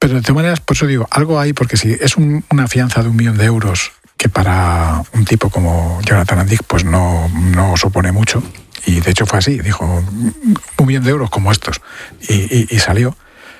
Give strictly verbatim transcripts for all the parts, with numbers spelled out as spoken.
pero de todas maneras, por eso digo, algo hay, porque si es un, una fianza de un millón de euros, que para un tipo como Jonathan Andic pues no, no supone mucho, y de hecho fue así, dijo un millón de euros como estos, y, y, y salió.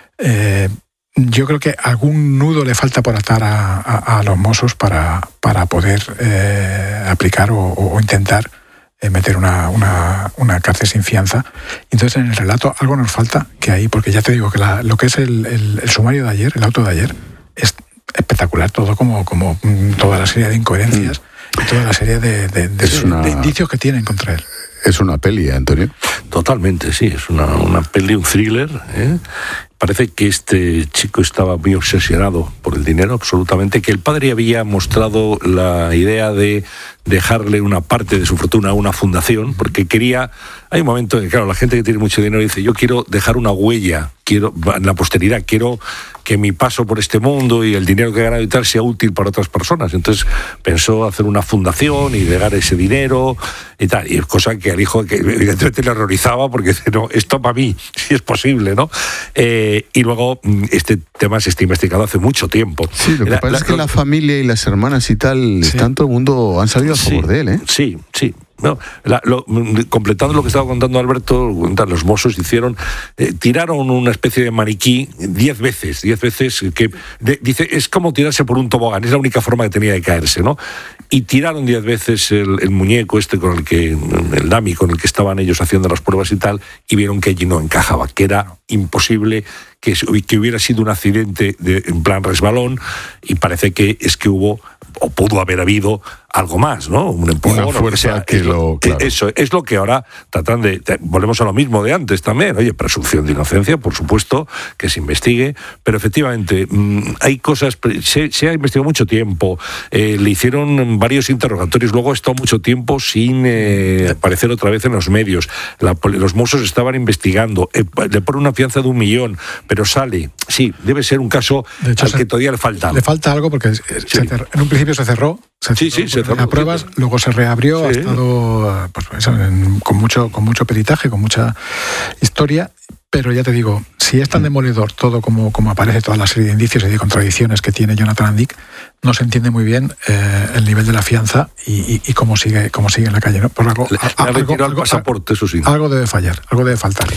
Eh, yo creo que algún nudo le falta por atar a, a, a los Mossos para, para poder eh, aplicar o, o intentar eh, meter una, una, una cárcel sin fianza. Entonces en el relato algo nos falta que ahí, porque ya te digo que la, lo que es el, el, el sumario de ayer, el auto de ayer, es espectacular, todo como, como toda la serie de incoherencias mm. y toda la serie de, de, de, una, de indicios que tienen contra él. Es una peli, Antonio. Totalmente, sí, es una, una peli, un thriller, ¿eh? Parece que este chico estaba muy obsesionado por el dinero, absolutamente, que el padre había mostrado la idea de dejarle una parte de su fortuna a una fundación, porque quería... Hay un momento en que, claro, la gente que tiene mucho dinero dice, yo quiero dejar una huella, quiero en la posteridad, quiero que mi paso por este mundo y el dinero que he ganado y tal sea útil para otras personas. Entonces pensó hacer una fundación y dejar ese dinero y tal, y cosa que al hijo que evidentemente le horrorizaba, porque dice, no, esto para mí, si es posible, ¿no? Eh, y luego este tema se está investigando hace mucho tiempo. Sí, lo que la, pasa la, es que lo, la familia y las hermanas y tal, sí. están todo el mundo, han salido a favor sí, de él, ¿eh? Sí, sí. No, la, lo, completando lo que estaba contando Alberto, los Mossos hicieron, eh, tiraron una especie de maniquí diez veces, diez veces, que de, dice, es como tirarse por un tobogán, es la única forma que tenía de caerse, ¿no? Y tiraron diez veces el, el muñeco este con el que, el dummy con el que estaban ellos haciendo las pruebas y tal, y vieron que allí no encajaba, que era imposible, que, que hubiera sido un accidente de, en plan resbalón, y parece que es que hubo, o pudo haber habido algo más, ¿no? Un empujón, una fuerza sea, que es lo, lo... Claro. Eso es lo que ahora tratan de, de... Volvemos a lo mismo de antes también. Oye, presunción de inocencia, por supuesto, que se investigue, pero efectivamente mmm, hay cosas... Se, se ha investigado mucho tiempo, eh, le hicieron varios interrogatorios, luego ha estado mucho tiempo sin eh, aparecer otra vez en los medios. La, los Mossos estaban investigando, eh, le ponen una fianza de un millón, pero sale. Sí, debe ser un caso de hecho, al se, que todavía le falta. Le falta algo porque sí. se cerró, en un principio se cerró, se sí, sí, se cerró las pruebas, sí. Luego se reabrió, sí. Ha estado pues, en, con mucho con mucho peritaje, con mucha historia, pero ya te digo, si es tan demoledor todo como, como aparece toda la serie de indicios y de contradicciones que tiene Jonathan Andic, no se entiende muy bien eh, el nivel de la fianza y, y, y cómo sigue cómo sigue en la calle, ¿no? Por algo, Le, a, algo, algo, algo, pasaporte, eso sí. Algo debe fallar, algo debe faltar.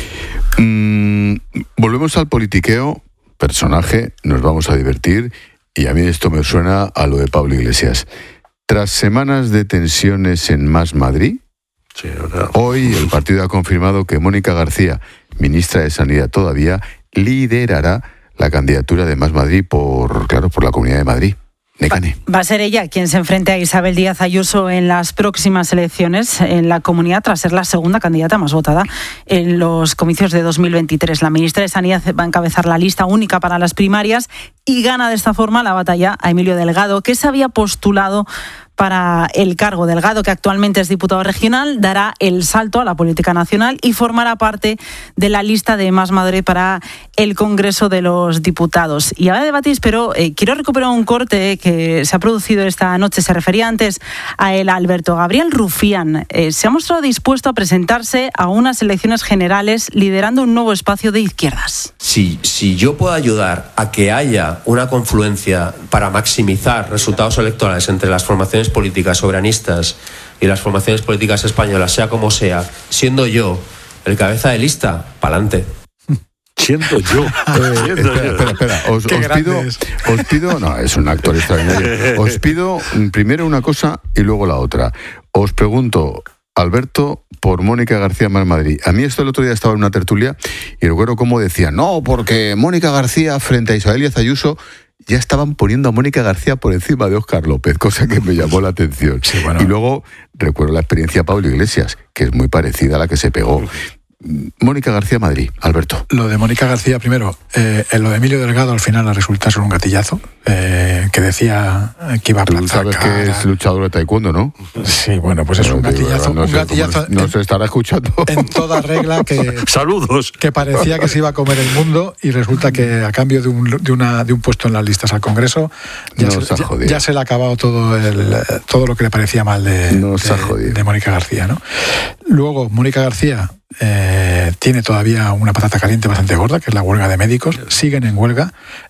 Mm, volvemos al politiqueo, personaje, nos vamos a divertir, y a mí esto me suena a lo de Pablo Iglesias. Tras semanas de tensiones en Más Madrid, sí, verdad. Hoy el partido ha confirmado que Mónica García, ministra de Sanidad todavía, liderará la candidatura de Más Madrid por, claro, por la Comunidad de Madrid. Necane. Va a ser ella quien se enfrente a Isabel Díaz Ayuso en las próximas elecciones en la comunidad, tras ser la segunda candidata más votada en los comicios de dos mil veintitrés. La ministra de Sanidad va a encabezar la lista única para las primarias y gana de esta forma la batalla a Emilio Delgado, que se había postulado para el cargo. Delgado, que actualmente es diputado regional, dará el salto a la política nacional y formará parte de la lista de Más Madrid para el Congreso de los Diputados. Y ahora debatís, pero eh, quiero recuperar un corte que se ha producido esta noche. Se refería antes a él, Alberto. Gabriel Rufián eh, se ha mostrado dispuesto a presentarse a unas elecciones generales liderando un nuevo espacio de izquierdas. Si, si yo puedo ayudar a que haya una confluencia para maximizar resultados electorales entre las formaciones políticas soberanistas y las formaciones políticas españolas, sea como sea, siendo yo el cabeza de lista, pa'lante. Siendo yo. Eh, Siendo espera, yo. espera, espera. Os, os pido, os pido, no, es un actor extraordinario. Os pido primero una cosa y luego la otra. Os pregunto, Alberto, por Mónica García Más Madrid. A mí esto el otro día estaba en una tertulia y recuerdo cómo decía, no, porque Mónica García frente a Isabel Díaz Ayuso ya estaban poniendo a Mónica García por encima de Óscar López, cosa que me llamó la atención. Sí, bueno. Y luego recuerdo la experiencia de Pablo Iglesias, que es muy parecida a la que se pegó. Mónica García Madrid, Alberto. Lo de Mónica García, primero, eh, lo de Emilio Delgado al final resulta ser un gatillazo, eh, que decía que iba a plantar Tú sabes cara. que es luchador de taekwondo, ¿no? Sí, bueno, pues es un gatillazo. No, un sé, gatillazo no en, se estará escuchando. En toda regla que... Saludos. Que parecía que se iba a comer el mundo y resulta que a cambio de un, de una, de un puesto en las listas al Congreso ya, no se, se ya, ya se le ha acabado todo, el, todo lo que le parecía mal de, no de, de Mónica García, ¿no? Luego, Mónica García eh, tiene todavía una patata caliente bastante gorda, que es la huelga de médicos. Siguen en huelga.